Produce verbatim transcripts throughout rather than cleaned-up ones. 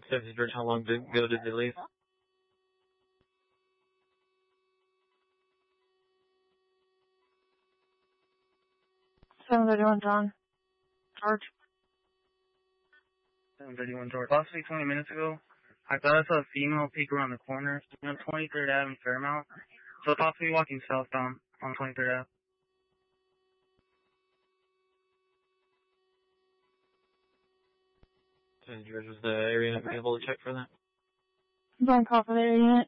seventy George, how long ago did they leave? seven thirty-one John. George. seven thirty-one George. Possibly twenty minutes ago, I thought I saw a female peek around the corner on twenty-third Avenue, Fairmount. So possibly walking southbound on twenty-third Avenue. seventy George, was the area able to check for that? John, call for the area unit.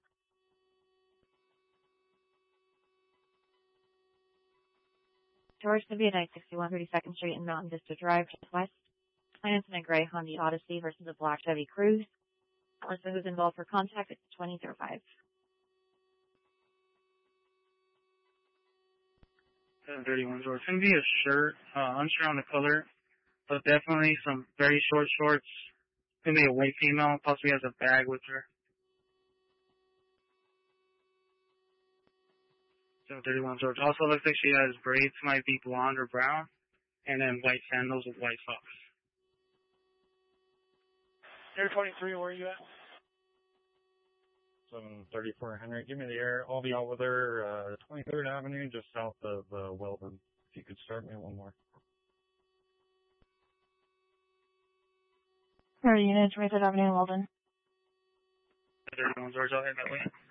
George, to be at nine sixty-one thirty-second Street and Mountain Vista Drive, just west. Planets in a gray Honda Odyssey versus a black Chevy Cruze. Person who's involved for contact is twenty oh five. seven thirty-one George. It's going to be a shirt, uh, unsure on the color, but definitely some very short shorts. It's going to be a white female, possibly has a bag with her. seven thirty-one George. Also looks like she has braids, might be blonde or brown, and then white sandals with white socks. Air twenty-three, where are you at? seven thirty-four Henry. Give me the air. I'll be out with her, uh, twenty-third Avenue, just south of, uh, Weldon. If you could start me one more. Area unit, twenty-third Avenue, Walden. seven thirty-one George, I'll head that way.